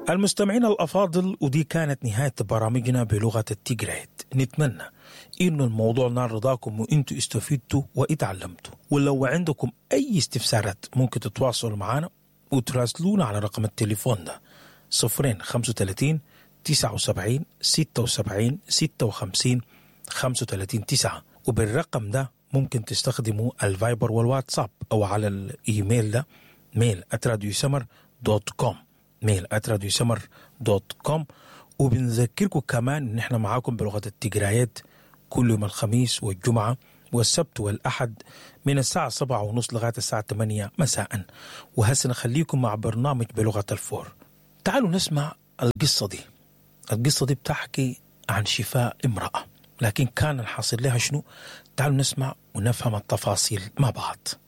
المستمعين الأفاضل، ودي كانت نهاية برامجنا بلغة التيغرايت. نتمنى إنه الموضوع نال رضاكم وإنتوا استفدتوا واتعلمتوا. ولو عندكم أي استفسارات ممكن تتواصلوا معنا وتراسلونا على رقم التليفون ده 035 79 76 56 35 9. وبالرقم ده ممكن تستخدموا الفايبر والواتساب أو على الإيميل ده mail@radiosummer.com mail@radiosummer.com. وبنذكركم كمان إن إحنا معاكم بلغة التيغرايت كل يوم الخميس والجمعة والسبت والأحد من الساعة 7:30 لغاية الساعة 8 مساء. وهسه نخليكم مع برنامج بلغة الفور. تعالوا نسمع القصة دي. القصة دي بتحكي عن شفاء امرأة، لكن كان الحاصل لها شنو؟ تعالوا نسمع ونفهم التفاصيل مع بعض.